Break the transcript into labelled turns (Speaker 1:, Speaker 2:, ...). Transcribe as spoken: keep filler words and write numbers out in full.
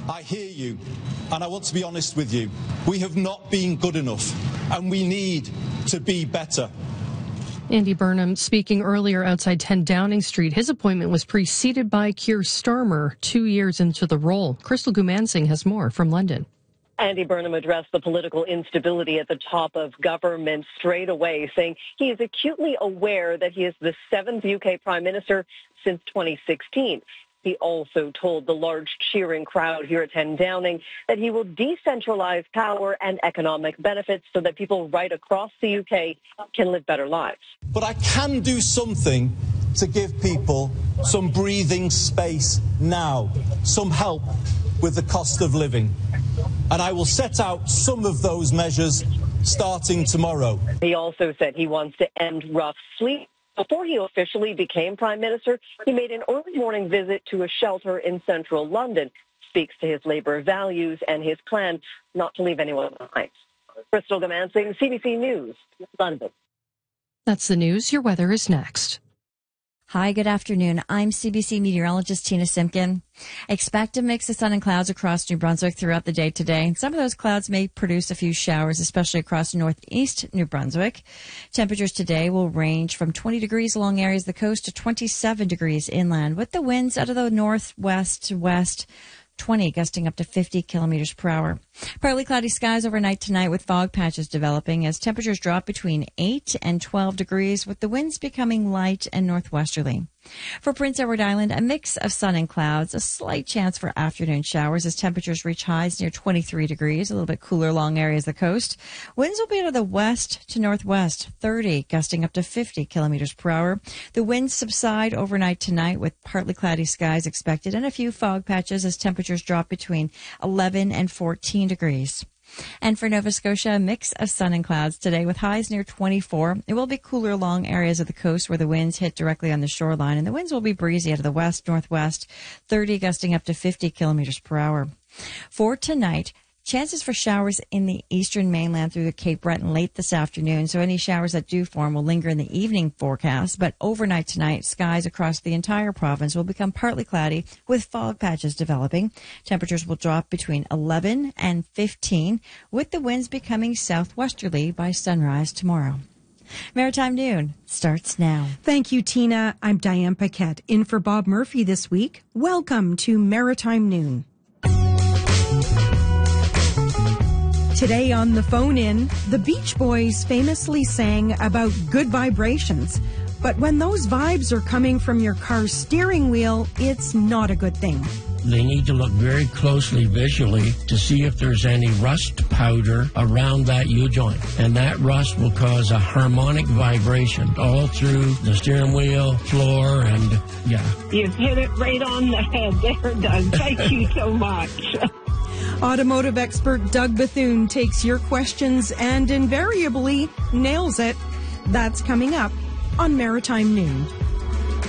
Speaker 1: I hear you, and I want to be honest with you. We have not been good enough, and we need to be better.
Speaker 2: Andy Burnham speaking earlier outside ten Downing Street. His appointment was preceded by Keir Starmer two years into the role. Crystal Gumansing has more from London.
Speaker 3: Andy Burnham addressed the political instability at the top of government straight away, saying he is acutely aware that he is the seventh U K Prime Minister since twenty sixteen. He also told the large cheering crowd here at ten Downing that he will decentralize power and economic benefits so that people right across the U K can live better lives.
Speaker 1: But I can do something to give people some breathing space now, some help with the cost of living. And I will set out some of those measures starting tomorrow.
Speaker 3: He also said he wants to end rough sleep. Before he officially became Prime Minister, he made an early morning visit to a shelter in central London, speaks to his Labour values and his plan not to leave anyone behind. Crystal Gumansing, C B C News, London.
Speaker 2: That's the news. Your weather is next.
Speaker 4: Hi, good afternoon. I'm C B C meteorologist Tina Simpkin. Expect a mix of sun and clouds across New Brunswick throughout the day today. Some of those clouds may produce a few showers, especially across northeast New Brunswick. Temperatures today will range from twenty degrees along areas of the coast to twenty-seven degrees inland, with the winds out of the northwest to west, twenty gusting up to fifty kilometers per hour. Partly cloudy skies overnight tonight with fog patches developing as temperatures drop between eight and twelve degrees, with the winds becoming light and northwesterly. For Prince Edward Island, a mix of sun and clouds, a slight chance for afternoon showers as temperatures reach highs near twenty-three degrees, a little bit cooler along areas of the coast. Winds will be out of the west to northwest, thirty, gusting up to fifty kilometers per hour. The winds subside overnight tonight with partly cloudy skies expected and a few fog patches as temperatures drop between eleven and fourteen degrees. And for Nova Scotia, a mix of sun and clouds today with highs near twenty-four. It will be cooler along areas of the coast where the winds hit directly on the shoreline, and the winds will be breezy out of the west, northwest, thirty gusting up to fifty kilometers per hour. For tonight, chances for showers in the eastern mainland through the Cape Breton late this afternoon. So any showers that do form will linger in the evening forecast. But overnight tonight, skies across the entire province will become partly cloudy with fog patches developing. Temperatures will drop between eleven and fifteen, with the winds becoming southwesterly by sunrise tomorrow. Maritime Noon starts now.
Speaker 5: Thank you, Tina. I'm Diane Paquette, in for Bob Murphy this week. Welcome to Maritime Noon. Today on the phone-in, the Beach Boys famously sang about good vibrations. But when those vibes are coming from your car's steering wheel, it's not a good thing.
Speaker 6: They need to look very closely visually to see if there's any rust powder around that U-joint. And that rust will cause a harmonic vibration all through the steering wheel, floor, and yeah.
Speaker 7: You've hit it right on the head there, Doug. Thank you so much.
Speaker 5: Automotive expert Doug Bethune takes your questions and invariably nails it. That's coming up on Maritime Noon.